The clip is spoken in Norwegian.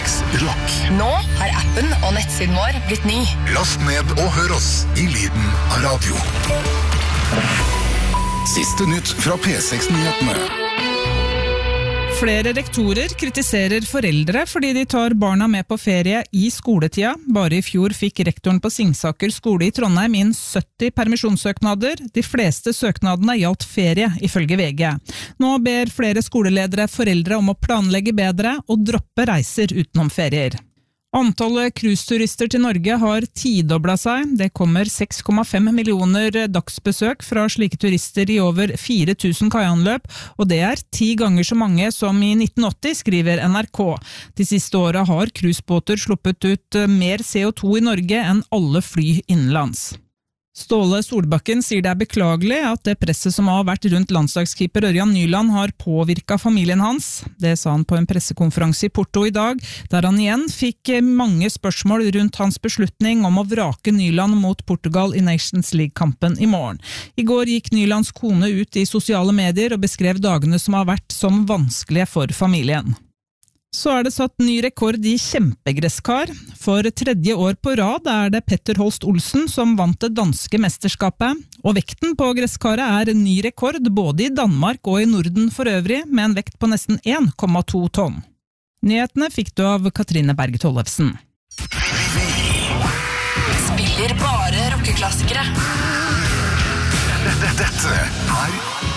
P6 Rock. Nå har appen og nettsiden vår blitt ny. Last ned og hør oss i lyden av radio. Siste nytt fra P6-nyhetene. Flere rektorer kritiserer foreldre fordi de tar barna med på ferie i skoletida. Bare i fjor fikk rektoren på Singsaker skole i Trondheim inn 70 permisjonssøknader. De fleste søknadene gjaldt ferie, ifølge VG. Nå ber flere skoleledere foreldre om å planlegge bedre og droppe reiser utenom ferier. Antallet cruiseturister til Norge har tidoblet seg. Det kommer 6,5 millioner dagsbesøk fra slike turister i over 4000 kaianløp, og det er 10 ganger så mange som i 1980, skriver NRK. De siste årene har cruisebåter sluppet ut mer CO2 i Norge enn alle fly innenlands. Ståle Solbakken sier det er beklagelig at det presset som har vært rundt landslagskeeper Ørjan Nyland har påvirket familien hans. Det sa han på en pressekonferanse i Porto i dag, der han igjen fikk mange spørsmål rundt hans beslutning om å vrake Nyland mot Portugal i Nations League-kampen i morgen. I går gikk Nylands kone ut i sosiale medier og beskrev dagene som har vært som vanskelige for familien. Så er det satt ny rekord i kjempegresskar. For 3. år på rad er det Petter Holst Olsen som vant det danske mesterskapet. Og vekten på gresskaret er en ny rekord både i Danmark og i Norden for øvrig, med en vekt på nesten 1,2 tonn. Nyhetene fikk du av Katrine Berge Tollefsen. Spiller bare rockeklassikere. Dette er